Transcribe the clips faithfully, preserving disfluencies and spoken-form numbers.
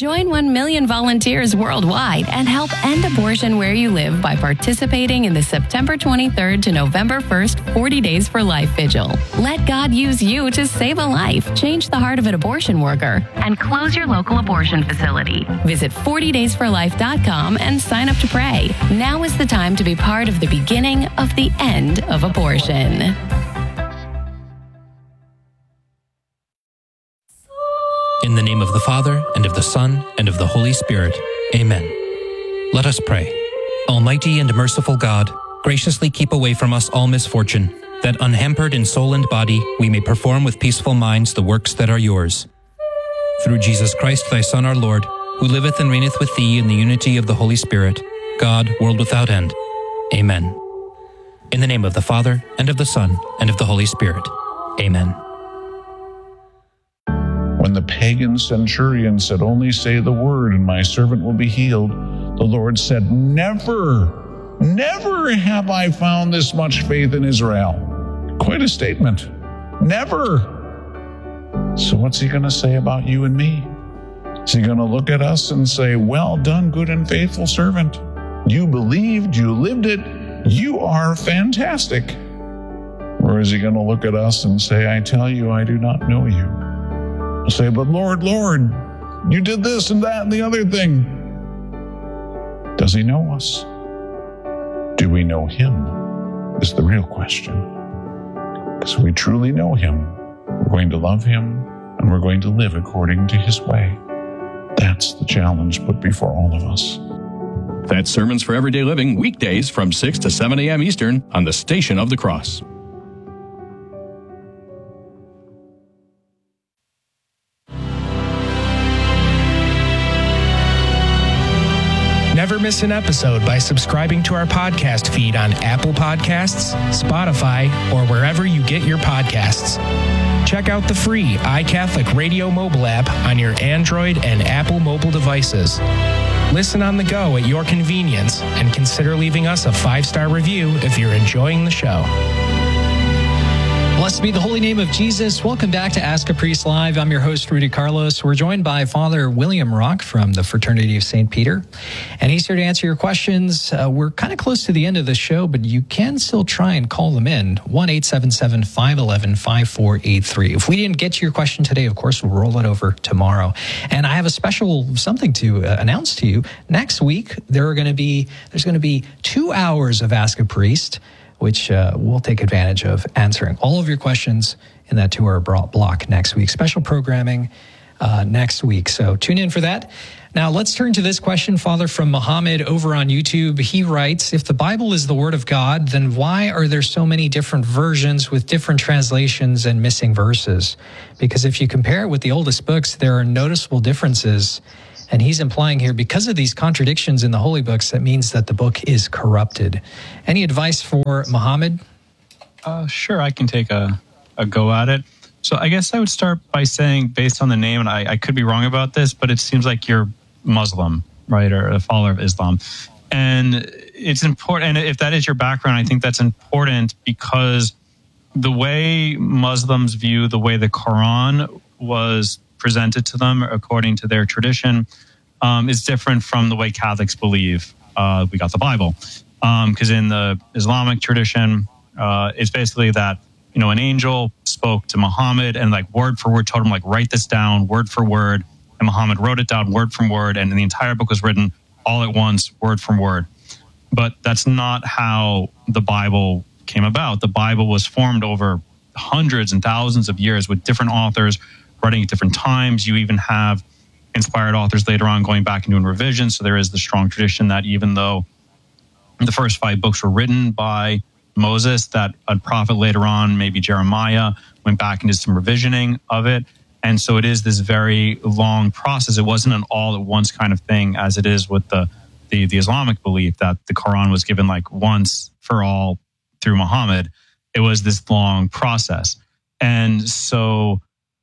Join one million volunteers worldwide and help end abortion where you live by participating in the September twenty-third to November first forty Days for Life Vigil. Let God use you to save a life, change the heart of an abortion worker, and close your local abortion facility. Visit forty days for life dot com and sign up to pray. Now is the time to be part of the beginning of the end of abortion. In the name of the Father, and of the Son, and of the Holy Spirit. Amen. Let us pray. Almighty and merciful God, graciously keep away from us all misfortune, that unhampered in soul and body, we may perform with peaceful minds the works that are yours. Through Jesus Christ, thy Son, our Lord, who liveth and reigneth with thee in the unity of the Holy Spirit, God, world without end. Amen. In the name of the Father, and of the Son, and of the Holy Spirit. Amen. When the pagan centurion said, "Only say the word and my servant will be healed," the Lord said, "Never, never have I found this much faith in Israel." Quite a statement. Never. So what's he going to say about you and me? Is he going to look at us and say, "Well done, good and faithful servant. You believed, you lived it, you are fantastic"? Or is he going to look at us and say, "I tell you, I do not know you"? We'll say, "But Lord, Lord, you did this and that and the other thing." Does he know us? Do we know him? Is the real question. Because if we truly know him, we're going to love him and we're going to live according to his way. That's the challenge put before all of us. That's Sermons for Everyday Living, weekdays from six to seven a.m. Eastern on the Station of the Cross. Never miss an episode by subscribing to our podcast feed on Apple Podcasts, Spotify, or wherever you get your podcasts. Check out the free iCatholic Radio mobile app on your Android and Apple mobile devices. Listen on the go at your convenience and consider leaving us a five-star review if you're enjoying the show. Blessed be the holy name of Jesus. Welcome back to Ask a Priest Live. I'm your host, Rudy Carlos. We're joined by Father William Rock from the Fraternity of Saint Peter, and he's here to answer your questions. Uh, we're kind of close to the end of the show, but you can still try and call them in. one eight seven seven, five one one, five four eight three. If we didn't get to your question today, of course, we'll roll it over tomorrow. And I have a special something to uh, announce to you. Next week, there are going to be there's going to be two hours of Ask a Priest, which uh, we'll take advantage of answering all of your questions in that two-hour block next week. Special programming uh, next week, so tune in for that. Now, let's turn to this question, Father, from Muhammad over on YouTube. He writes, if the Bible is the Word of God, then why are there so many different versions with different translations and missing verses? Because if you compare it with the oldest books, there are noticeable differences. And he's implying here, because of these contradictions in the holy books, that means that the book is corrupted. Any advice for Muhammad? Uh, sure, I can take a, a go at it. So I guess I would start by saying, based on the name, and I, I could be wrong about this, but it seems like you're Muslim, right, or a follower of Islam. And it's important, and if that is your background, I think that's important because the way Muslims view the way the Quran was presented to them according to their tradition um, is different from the way Catholics believe uh, we got the Bible. Because um, in the Islamic tradition, uh, it's basically that, you know, an angel spoke to Muhammad and like word for word told him, like, write this down word for word. And Muhammad wrote it down word from word. And the entire book was written all at once, word from word. But that's not how the Bible came about. The Bible was formed over hundreds and thousands of years with different authors writing at different times. You even have inspired authors later on going back and doing revisions. So there is the strong tradition that even though the first five books were written by Moses, that a prophet later on, maybe Jeremiah, went back and did some revisioning of it. And so it is this very long process. It wasn't an all at once kind of thing as it is with the, the, the Islamic belief that the Quran was given like once for all through Muhammad. It was this long process. And so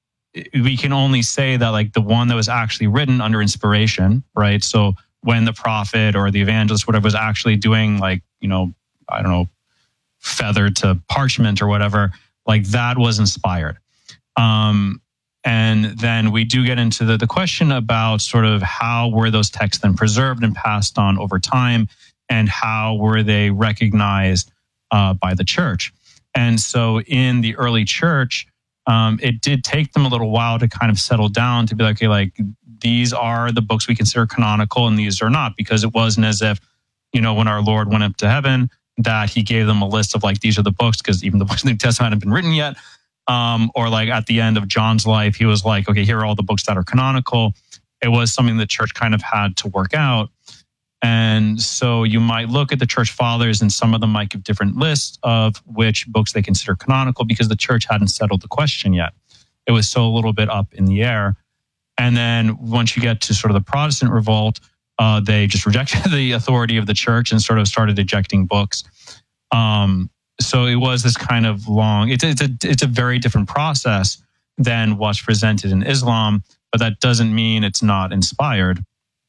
we can only say that like the one that was actually written under inspiration, right? So when the prophet or the evangelist, whatever, was actually doing like, you know, I don't know, feather to parchment or whatever, like that was inspired. Um, And then we do get into the, the question about sort of how were those texts then preserved and passed on over time, and how were they recognized uh, by the church. And so in the early church, um, it did take them a little while to kind of settle down to be like, okay, like these are the books we consider canonical and these are not, because it wasn't as if, you know, when our Lord went up to heaven, that he gave them a list of like, these are the books, because even the books in the New Testament hadn't been written yet. Um, or like at the end of John's life, he was like, okay, here are all the books that are canonical. It was something the church kind of had to work out. And so you might look at the church fathers, and some of them might give different lists of which books they consider canonical, because the church hadn't settled the question yet. It was still a little bit up in the air. And then once you get to sort of the Protestant revolt, uh, they just rejected the authority of the church and sort of started ejecting books. Um, so it was this kind of long, it's, it's, a, it's a very different process than what's presented in Islam, but that doesn't mean it's not inspired.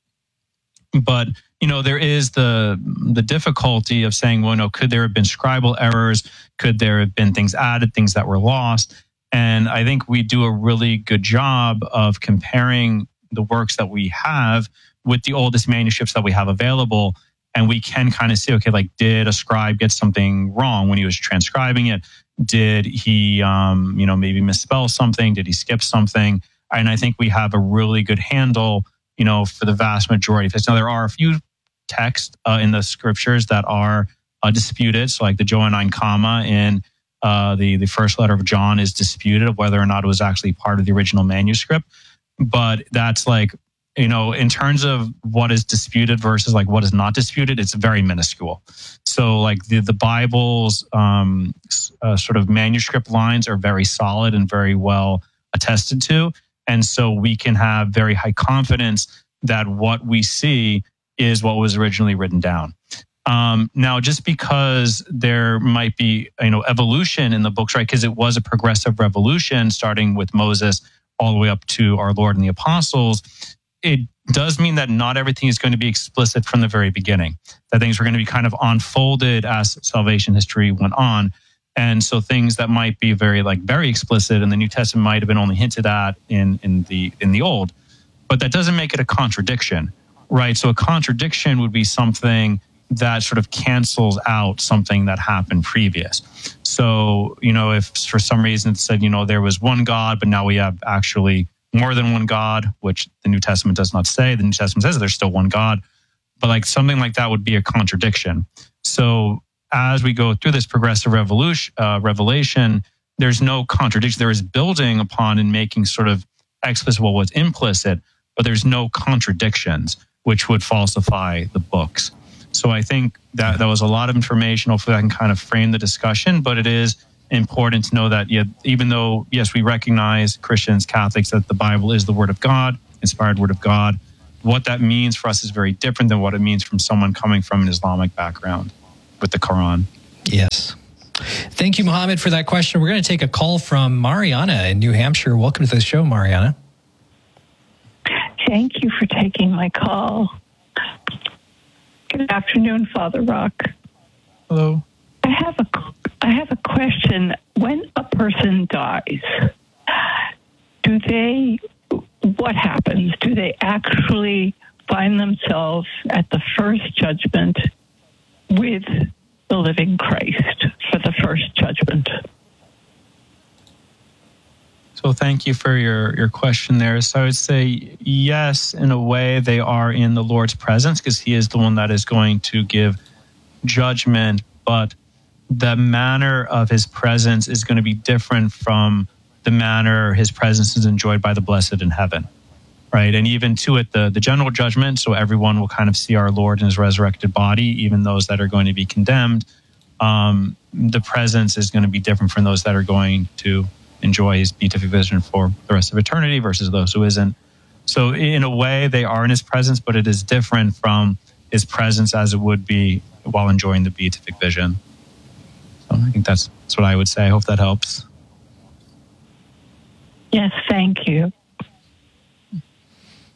But, you know, there is the the difficulty of saying, well, no, could there have been scribal errors? Could there have been things added, things that were lost? And I think we do a really good job of comparing the works that we have with the oldest manuscripts that we have available. And we can kind of see, okay, like, did a scribe get something wrong when he was transcribing it? Did he, um, you know, maybe misspell something? Did he skip something? And I think we have a really good handle, you know, for the vast majority of this. Now, there are a few texts uh, in the scriptures that are uh, disputed. So like the Johannine comma in uh, the, the first letter of John is disputed of whether or not it was actually part of the original manuscript. But that's like, you know, in terms of what is disputed versus like what is not disputed, it's very minuscule. So like the, the Bible's um, uh, sort of manuscript lines are very solid and very well attested to. And so we can have very high confidence that what we see is what was originally written down. Um, now, just because there might be, you know, evolution in the books, right? Because it was a progressive revolution starting with Moses all the way up to our Lord and the apostles. It does mean that not everything is going to be explicit from the very beginning, that things were going to be kind of unfolded as salvation history went on. And so things that might be very like very explicit in the New Testament might have been only hinted at in, in the in the Old, but that doesn't make it a contradiction, right? So a contradiction would be something that sort of cancels out something that happened previous. So, you know, if for some reason it said, you know, there was one God, but now we have actually more than one God, which the New Testament does not say. The New Testament says there's still one God, but like something like that would be a contradiction. So as we go through this progressive revolution, uh, revelation, there's no contradiction. There is building upon and making sort of explicit what was implicit, but there's no contradictions, which would falsify the books. So I think that that was a lot of information. Hopefully I can kind of frame the discussion, but it is important to know that yeah, even though, yes, we recognize, Christians, Catholics, that the Bible is the Word of God, inspired Word of God, what that means for us is very different than what it means from someone coming from an Islamic background with the Quran. Yes. Thank you, Mohammed, for that question. We're going to take a call from Mariana in New Hampshire. Welcome to the show, Mariana. Thank you for taking my call. Good afternoon, Father Rock. Hello. I have a, I have a question. When a person dies, do they, what happens? Do they actually find themselves at the first judgment with the living Christ for the first judgment? So thank you for your, your question there. So I would say, yes, in a way they are in the Lord's presence because he is the one that is going to give judgment, but the manner of his presence is going to be different from the manner his presence is enjoyed by the blessed in heaven, right? And even to it, the, the general judgment, so everyone will kind of see our Lord in his resurrected body, even those that are going to be condemned. Um, the presence is going to be different from those that are going to enjoy his beatific vision for the rest of eternity versus those who isn't. So in a way, they are in his presence, but it is different from his presence as it would be while enjoying the beatific vision. So I think that's, that's what I would say. I hope that helps. Yes, thank you.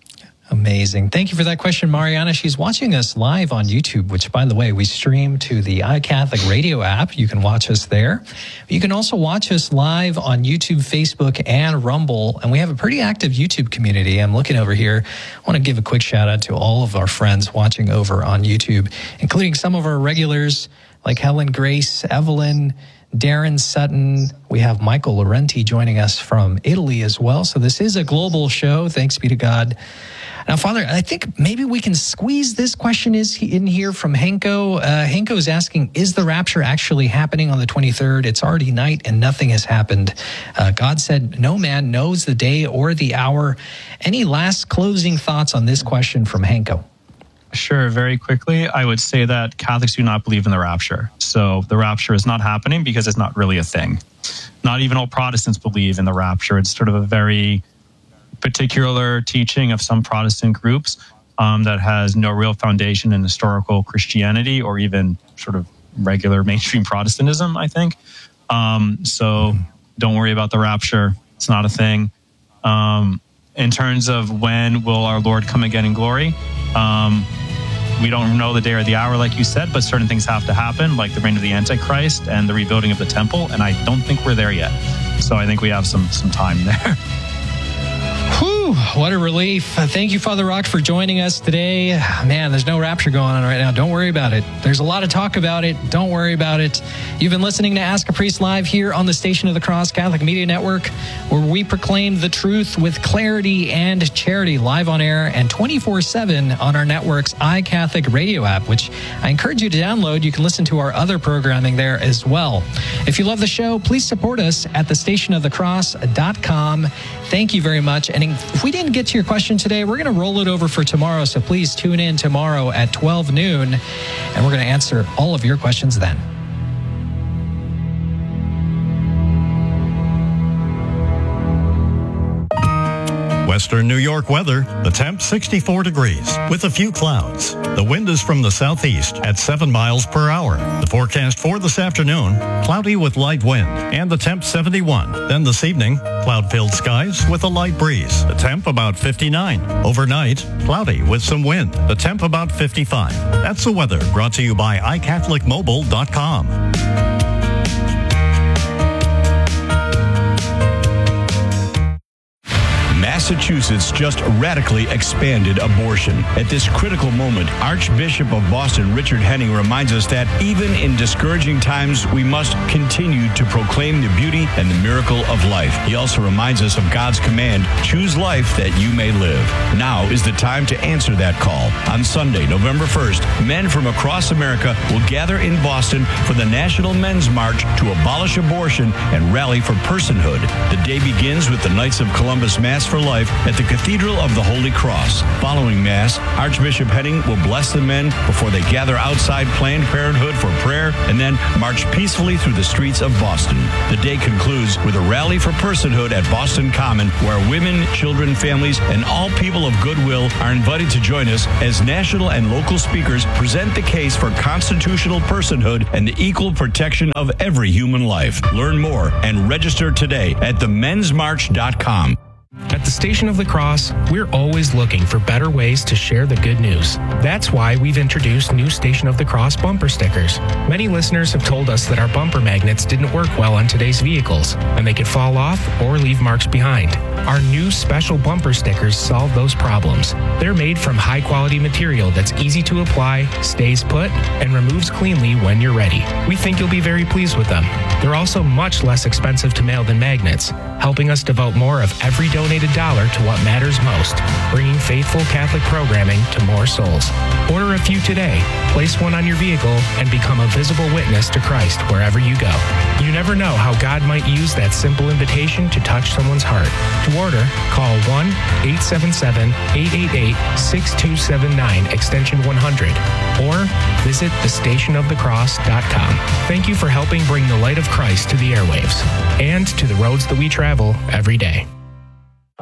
Amazing. Thank you for that question, Mariana. She's watching us live on YouTube, which, by the way, we stream to the iCatholic radio app. You can watch us there. You can also watch us live on YouTube, Facebook, and Rumble. And we have a pretty active YouTube community. I'm looking over here. I want to give a quick shout out to all of our friends watching over on YouTube, including some of our regulars like Helen Grace, Evelyn, Darren Sutton. We have Michael Laurenti joining us from Italy as well. So this is a global show. Thanks be to God. Now, Father, I think maybe we can squeeze this question is in here from Henko. Uh, Henko is asking, is the rapture actually happening on the twenty-third? It's already night and nothing has happened. Uh, God said, no man knows the day or the hour. Any last closing thoughts on this question from Henko? Sure. Very quickly, I would say that Catholics do not believe in the rapture. So the rapture is not happening because it's not really a thing. Not even all Protestants believe in the rapture. It's sort of a very particular teaching of some Protestant groups um, that has no real foundation in historical Christianity or even sort of regular mainstream Protestantism, I think. Um, so don't worry about the rapture. It's not a thing. Um, in terms of when will our Lord come again in glory, um, we don't know the day or the hour, like you said, but certain things have to happen, like the reign of the Antichrist and the rebuilding of the temple. And I don't think we're there yet. So I think we have some some time there. Whew, what a relief. Uh, thank you, Father Rock, for joining us today. Man, there's no rapture going on right now. Don't worry about it. There's a lot of talk about it. Don't worry about it. You've been listening to Ask a Priest Live here on the Station of the Cross Catholic Media Network, where we proclaim the truth with clarity and charity, live on air and twenty-four seven on our network's iCatholic radio app, which I encourage you to download. You can listen to our other programming there as well. If you love the show, please support us at the station of the cross dot com. Thank you very much. And if we didn't get to your question today, we're going to roll it over for tomorrow. So please tune in tomorrow at twelve noon, and we're going to answer all of your questions then. Western New York weather, the temp sixty-four degrees with a few clouds. The wind is from the southeast at seven miles per hour. The forecast for this afternoon, cloudy with light wind and the temp seventy-one. Then this evening, cloud-filled skies with a light breeze. The temp about fifty-nine. Overnight, cloudy with some wind. The temp about fifty-five. That's the weather brought to you by i catholic mobile dot com. Massachusetts just radically expanded abortion. At this critical moment, Archbishop of Boston Richard Henning reminds us that even in discouraging times, we must continue to proclaim the beauty and the miracle of life. He also reminds us of God's command, choose life that you may live. Now is the time to answer that call. On Sunday, November first, men from across America will gather in Boston for the National Men's March to abolish abortion and rally for personhood. The day begins with the Knights of Columbus Mass for Life at the Cathedral of the Holy Cross. Following Mass, Archbishop Henning will bless the men before they gather outside Planned Parenthood for prayer and then march peacefully through the streets of Boston. The day concludes with a rally for personhood at Boston Common, where women, children, families, and all people of goodwill are invited to join us as national and local speakers present the case for constitutional personhood and the equal protection of every human life. Learn more and register today at the men's march dot com. At the Station of the Cross, we're always looking for better ways to share the good news. That's why we've introduced new Station of the Cross bumper stickers. Many listeners have told us that our bumper magnets didn't work well on today's vehicles, and they could fall off or leave marks behind. Our new special bumper stickers solve those problems. They're made from high-quality material that's easy to apply, stays put, and removes cleanly when you're ready. We think you'll be very pleased with them. They're also much less expensive to mail than magnets, helping us devote more of every donated dollar to what matters most, bringing faithful Catholic programming to more souls. Order a few today, place one on your vehicle, and become a visible witness to Christ wherever you go. You never know how God might use that simple invitation to touch someone's heart. To order, call one eight seven seven, eight eight eight, six two seven nine, extension one hundred, or visit the station of the cross dot com. Thank you for helping bring the light of Christ to the airwaves and to the roads that we travel every day.